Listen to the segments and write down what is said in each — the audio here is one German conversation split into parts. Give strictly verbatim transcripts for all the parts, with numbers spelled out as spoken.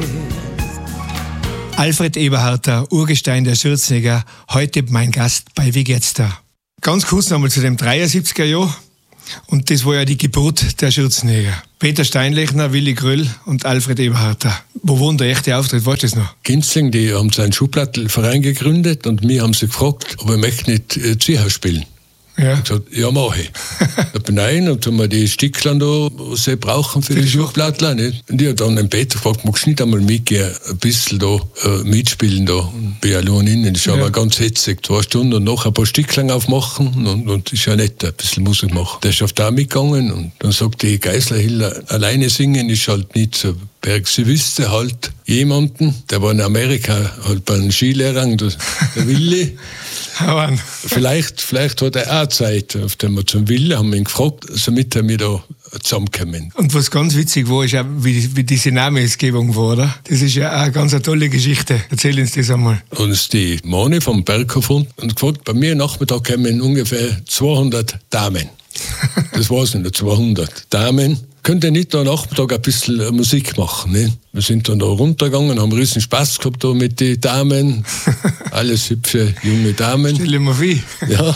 Alfred Eberharter, Urgestein der Schürzenjäger, heute mein Gast bei Wie geht's da? Ganz kurz nochmal zu dem dreiundsiebziger Jahr. Und das war ja die Geburt der Schürzenjäger. Peter Steinlechner, Willi Gröll und Alfred Eberharter. Wo war denn der echte Auftritt? Weißt du das noch? Kinzling, die haben seinen Schuhplattelverein gegründet und mir haben sie gefragt, ob ich möchte nicht äh, Zieher spielen. Ja. Ich gesagt, ja, mache ich. Da bin ich rein und haben wir die Sticklein da, was sie brauchen für, für die Schuhplattler. Nicht? Und ich habe dann den Peter gefragt, magst du nicht einmal mitgehen, ein bisschen da äh, mitspielen da bei allein innen. Das ist ja. aber ganz hitzig. Zwei Stunden und noch ein paar Sticklein aufmachen und, und ist ja nett, ein bisschen Musik machen. Der ist auf da mitgegangen und dann sagt die Geisler-Hiller, alleine singen ist halt nicht so Berg. Sie wüsste halt jemanden, der war in Amerika halt bei einem Skilehrer, der, der Willi. vielleicht, vielleicht hat er auch Zeit, auf dem wir zum Willi haben wir ihn gefragt, damit wir da zusammenkommen. Und was ganz witzig war, ist auch, wie, wie diese Namensgebung war, oder? Das ist ja auch eine ganz tolle Geschichte. Erzähl uns das einmal. Und es ist die Mone vom Berghof und gefragt, bei mir Nachmittag kommen ungefähr zweihundert Damen. Das war es nicht, zweihundert Damen. Könnt ihr nicht da Nachmittag ein bisschen Musik machen? Ne? Wir sind dann da runtergegangen, haben riesen Spaß gehabt da mit den Damen. Alles hübsche junge Damen. Stell dir mal vor. Ja.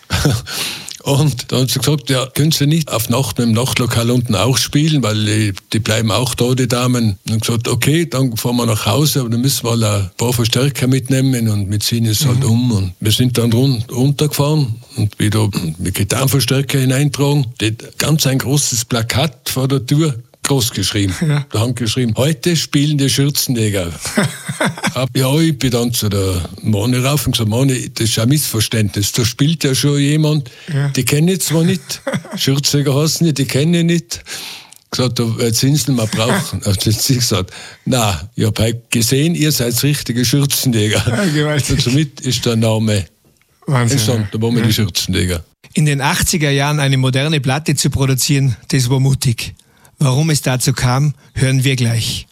Und dann hat sie gesagt, ja, können Sie nicht auf Nacht im Nachtlokal unten auch spielen, weil die, die bleiben auch da, die Damen. Und ich gesagt, okay, dann fahren wir nach Hause, aber dann müssen wir ein paar Verstärker mitnehmen und wir ziehen es halt mhm. um. Und wir sind dann run- runtergefahren und wieder mit Gitarrenverstärker hineintragen. Ganz ein großes Plakat vor der Tür, groß geschrieben. Ja. Da haben geschrieben, heute spielen die Schürzenjäger. Ja, ich bin dann zu der Mone rauf und gesagt, Mone, das ist ein Missverständnis. Da spielt ja schon jemand, ja. die kenne ich zwar nicht, Schürzenjäger heißen die, die kenne ich nicht. Gesagt, jetzt sind sie nicht mehr brauchen. Hat sie gesagt, na, ich habe heute gesehen, ihr seid richtige Schürzenjäger. Ja, und somit ist der Name Wahnsinn, entstanden, da waren wir ja. die Schürzenjäger. In den achtziger Jahren eine moderne Platte zu produzieren, das war mutig. Warum es dazu kam, hören wir gleich.